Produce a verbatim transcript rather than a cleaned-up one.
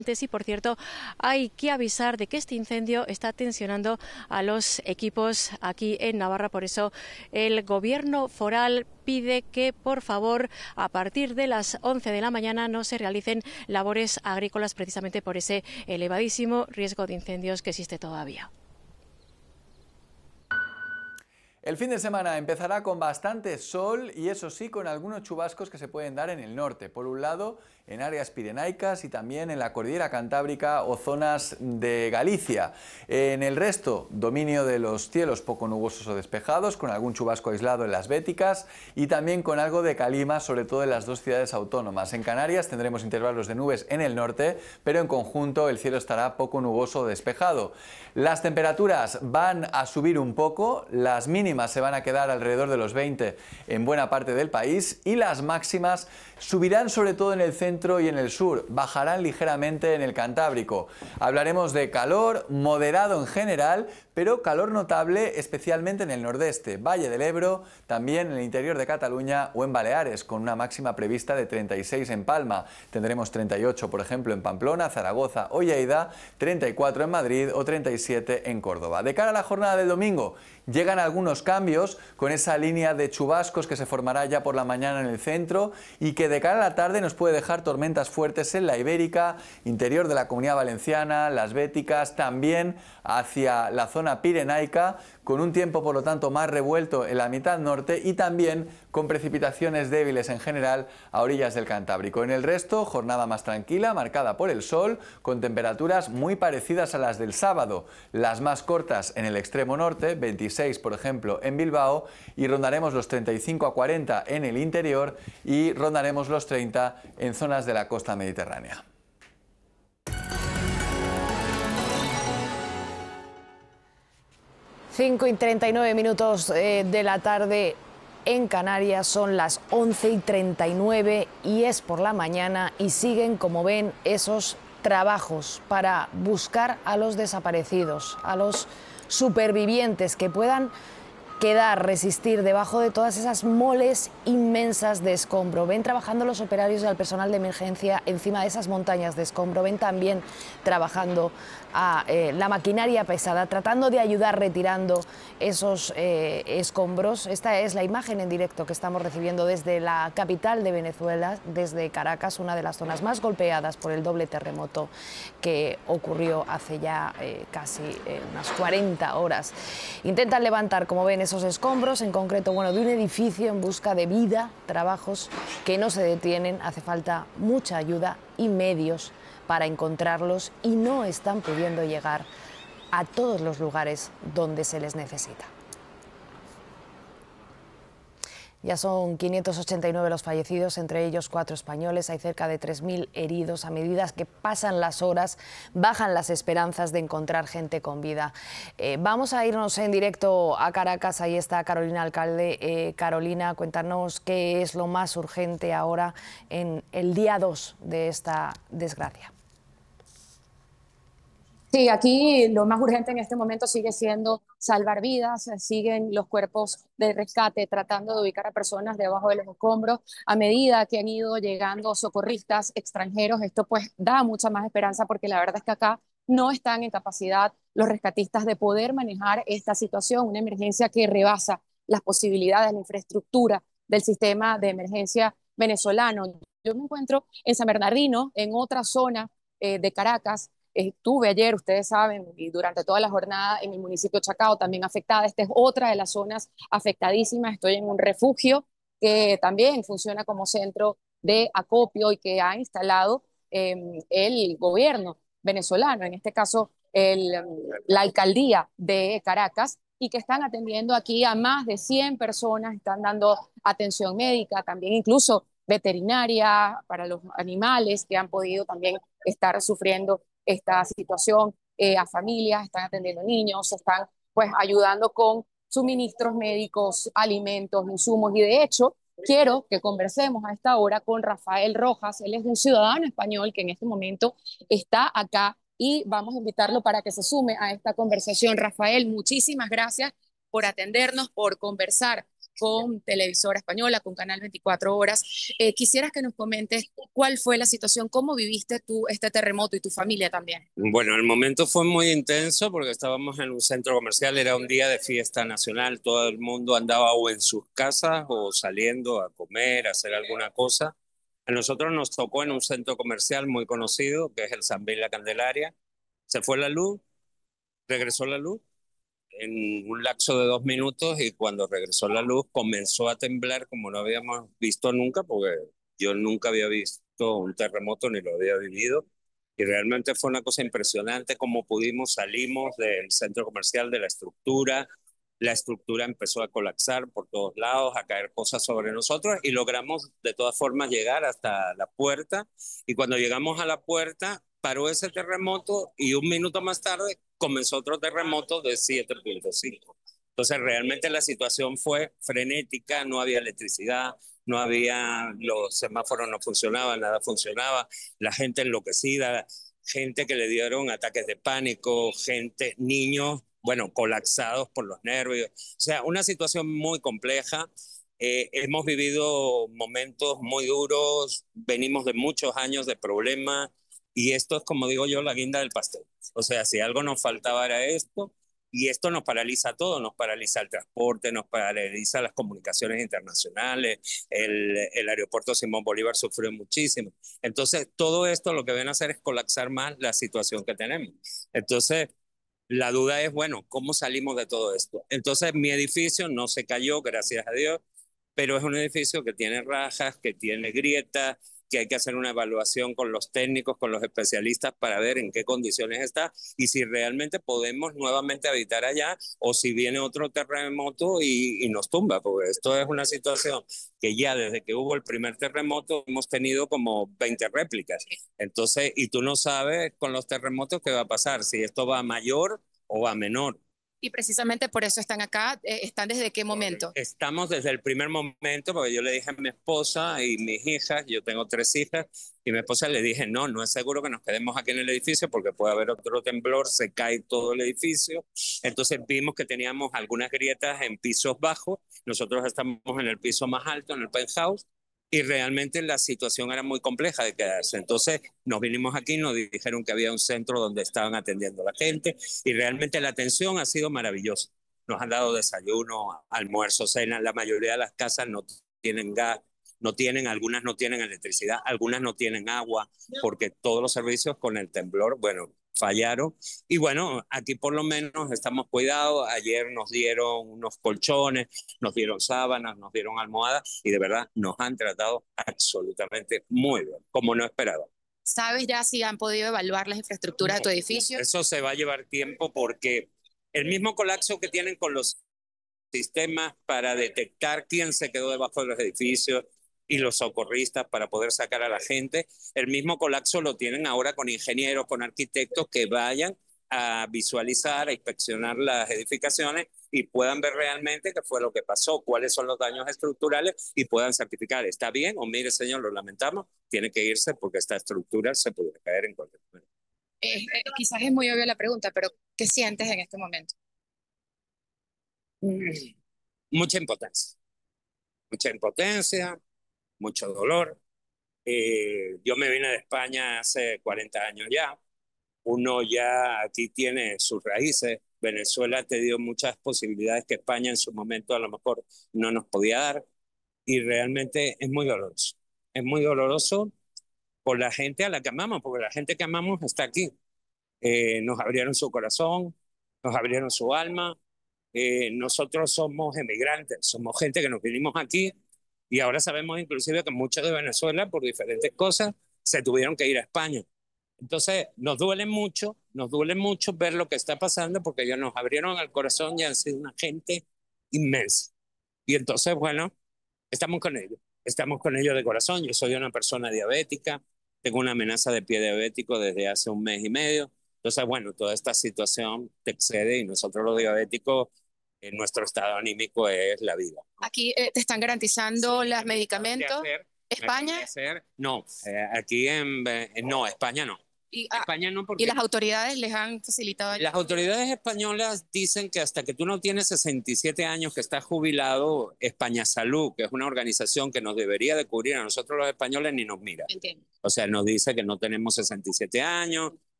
Y por cierto, hay que avisar de que este incendio está tensionando a los equipos aquí en Navarra. Por eso el gobierno foral pide que, por favor, a partir de las once de la mañana no se realicen labores agrícolas, precisamente por ese elevadísimo riesgo de incendios que existe todavía. El fin de semana empezará con bastante sol y eso sí con algunos chubascos que se pueden dar en el norte. Por un lado en áreas pirenaicas y también en la cordillera cantábrica o zonas de Galicia. En el resto, dominio de los cielos poco nubosos o despejados, con algún chubasco aislado en las Béticas y también con algo de calima, sobre todo en las dos ciudades autónomas. En Canarias tendremos intervalos de nubes en el norte, pero en conjunto el cielo estará poco nuboso o despejado. Las temperaturas van a subir un poco, las mínimas se van a quedar alrededor de los veinte en buena parte del país y las máximas subirán sobre todo en el centro y en el sur, bajarán ligeramente en el Cantábrico. Hablaremos de calor moderado en general, pero calor notable especialmente en el nordeste, Valle del Ebro, también en el interior de Cataluña o en Baleares, con una máxima prevista de treinta y seis en Palma. Tendremos treinta y ocho, por ejemplo, en Pamplona, Zaragoza o Lleida, treinta y cuatro en Madrid o treinta y siete en Córdoba. De cara a la jornada del domingo, llegan algunos cambios con esa línea de chubascos que se formará ya por la mañana en el centro y que de cara a la tarde nos puede dejar tormentas fuertes en la Ibérica, interior de la Comunidad Valenciana, las Béticas, también hacia la zona pirenaica, con un tiempo por lo tanto más revuelto en la mitad norte y también con precipitaciones débiles en general a orillas del Cantábrico. En el resto, jornada más tranquila, marcada por el sol, con temperaturas muy parecidas a las del sábado, las más cortas en el extremo norte, veintiséis por ejemplo en Bilbao, y rondaremos los treinta y cinco a cuarenta en el interior y rondaremos los treinta en zonas de la costa mediterránea. cinco y treinta y nueve minutos eh, de la tarde en Canarias, son las once y treinta y nueve y es por la mañana y siguen, como ven, esos trabajos para buscar a los desaparecidos, a los supervivientes que puedan quedar, resistir debajo de todas esas moles inmensas de escombro. Ven trabajando los operarios y el personal de emergencia encima de esas montañas de escombro. Ven también trabajando a eh, la maquinaria pesada, tratando de ayudar retirando esos eh, escombros. Esta es la imagen en directo que estamos recibiendo desde la capital de Venezuela, desde Caracas, una de las zonas más golpeadas por el doble terremoto que ocurrió hace ya eh, casi eh, unas cuarenta horas. Intentan levantar, como ven, esos escombros, en concreto, bueno, de un edificio en busca de vida, trabajos que no se detienen. Hace falta mucha ayuda y medios para encontrarlos y no están pudiendo llegar a todos los lugares donde se les necesita. Ya son quinientos ochenta y nueve los fallecidos, entre ellos cuatro españoles. Hay cerca de tres mil heridos. A medida que pasan las horas, bajan las esperanzas de encontrar gente con vida. Eh, vamos a irnos en directo a Caracas. Ahí está Carolina Alcalde. Eh, Carolina, cuéntanos qué es lo más urgente ahora en el día dos de esta desgracia. Sí, aquí lo más urgente en este momento sigue siendo salvar vidas, siguen los cuerpos de rescate tratando de ubicar a personas debajo de los escombros. A medida que han ido llegando socorristas extranjeros, esto pues da mucha más esperanza porque la verdad es que acá no están en capacidad los rescatistas de poder manejar esta situación, una emergencia que rebasa las posibilidades de la infraestructura del sistema de emergencia venezolano. Yo me encuentro en San Bernardino, en otra zona eh, de Caracas. Estuve ayer, ustedes saben, y durante toda la jornada en el municipio Chacao, también afectada. Esta es otra de las zonas afectadísimas. Estoy en un refugio que también funciona como centro de acopio y que ha instalado eh, el gobierno venezolano, en este caso el, la alcaldía de Caracas, y que están atendiendo aquí a más de cien personas, están dando atención médica, también incluso veterinaria para los animales que han podido también estar sufriendo esta situación, eh, a familias, están atendiendo niños, están pues ayudando con suministros médicos, alimentos, insumos, y de hecho quiero que conversemos a esta hora con Rafael Rojas. Él es un ciudadano español que en este momento está acá y vamos a invitarlo para que se sume a esta conversación. Rafael, muchísimas gracias por atendernos, por conversar con Televisora Española, con Canal veinticuatro Horas. Eh, quisieras que nos comentes cuál fue la situación, cómo viviste tú este terremoto y tu familia también. Bueno, el momento fue muy intenso porque estábamos en un centro comercial, era un día de fiesta nacional, todo el mundo andaba o en sus casas o saliendo a comer, a hacer alguna cosa. A nosotros nos tocó en un centro comercial muy conocido, que es el San La Candelaria. Se fue la luz, regresó la luz en un lapso de dos minutos y cuando regresó la luz comenzó a temblar como no habíamos visto nunca, porque yo nunca había visto un terremoto ni lo había vivido. Y realmente fue una cosa impresionante cómo pudimos, salimos del centro comercial, de la estructura. La estructura empezó a colapsar por todos lados, a caer cosas sobre nosotros y logramos de todas formas llegar hasta la puerta. Y cuando llegamos a la puerta, paró ese terremoto y un minuto más tarde comenzó otro terremoto de siete punto cinco. Entonces realmente la situación fue frenética, no había electricidad, no había, los semáforos no funcionaban, nada funcionaba, la gente enloquecida, gente que le dieron ataques de pánico, gente, niños, bueno, colapsados por los nervios. O sea, una situación muy compleja. Eh, hemos vivido momentos muy duros, venimos de muchos años de problemas y esto es, como digo yo, la guinda del pastel. O sea, si algo nos faltaba era esto. Y esto nos paraliza todo, nos paraliza el transporte, nos paraliza las comunicaciones internacionales, el, el aeropuerto Simón Bolívar sufrió muchísimo. Entonces, todo esto lo que viene a hacer es colapsar más la situación que tenemos. Entonces, la duda es, bueno, ¿cómo salimos de todo esto? Entonces, mi edificio no se cayó, gracias a Dios, pero es un edificio que tiene rajas, que tiene grietas, que hay que hacer una evaluación con los técnicos, con los especialistas para ver en qué condiciones está y si realmente podemos nuevamente habitar allá o si viene otro terremoto y, y nos tumba, porque esto es una situación que ya desde que hubo el primer terremoto hemos tenido como veinte réplicas. Entonces, y tú no sabes con los terremotos qué va a pasar, si esto va a mayor o va a menor. Y precisamente por eso están acá. Eh, ¿Están desde qué momento? Estamos desde el primer momento, porque yo le dije a mi esposa y mis hijas, yo tengo tres hijas, y mi esposa le dije, no, no es seguro que nos quedemos aquí en el edificio porque puede haber otro temblor, se cae todo el edificio. Entonces vimos que teníamos algunas grietas en pisos bajos, nosotros estamos en el piso más alto, en el penthouse, y realmente la situación era muy compleja de quedarse. Entonces nos vinimos aquí, nos dijeron que había un centro donde estaban atendiendo a la gente y realmente la atención ha sido maravillosa. Nos han dado desayuno, almuerzo, cena. La mayoría de las casas no tienen gas, no tienen, algunas no tienen electricidad, algunas no tienen agua, porque todos los servicios con el temblor, bueno, fallaron. Y bueno, aquí por lo menos estamos cuidados. Ayer nos dieron unos colchones, nos dieron sábanas, nos dieron almohadas y de verdad nos han tratado absolutamente muy bien, como no esperaba. ¿Sabes ya si han podido evaluar las infraestructuras de tu edificio? Eso se va a llevar tiempo porque el mismo colapso que tienen con los sistemas para detectar quién se quedó debajo de los edificios y los socorristas para poder sacar a la gente, el mismo colapso lo tienen ahora con ingenieros, con arquitectos que vayan a visualizar, a inspeccionar las edificaciones y puedan ver realmente qué fue lo que pasó, cuáles son los daños estructurales y puedan certificar, ¿está bien? O mire, señor, lo lamentamos, tiene que irse porque esta estructura se puede caer en cualquier momento. Eh, eh, quizás es muy obvia la pregunta, pero ¿qué sientes en este momento? Mucha impotencia, mucha impotencia, mucho dolor. Eh, yo me vine de España hace cuarenta años ya. Uno ya aquí tiene sus raíces. Venezuela te dio muchas posibilidades que España en su momento a lo mejor no nos podía dar. Y realmente es muy doloroso. Es muy doloroso por la gente a la que amamos, porque la gente que amamos está aquí. Eh, nos abrieron su corazón, nos abrieron su alma. Eh, nosotros somos emigrantes, somos gente que nos vinimos aquí y ahora sabemos inclusive que muchos de Venezuela, por diferentes cosas, se tuvieron que ir a España. Entonces, nos duele mucho, nos duele mucho ver lo que está pasando porque ellos nos abrieron el corazón y han sido una gente inmensa. Y entonces, bueno, estamos con ellos, estamos con ellos de corazón. Yo soy una persona diabética, tengo una amenaza de pie diabético desde hace un mes y medio. Entonces, bueno, toda esta situación te excede y nosotros los diabéticos, en nuestro estado anímico es la vida. Aquí eh, te están garantizando Sí, los medicamentos. hacer, ¿España? hacer, no, eh, aquí en, eh, no, España no. Y, ah, España no, porque y las autoridades les han facilitado. las autoridades españolas dicen que hasta que tú no tienes sesenta y siete años, que estás jubilado, España Salud, que es una organización que nos debería de cubrir a nosotros los españoles, ni nos mira. Entiendo. O sea, nos dice que no tenemos sesenta y siete años,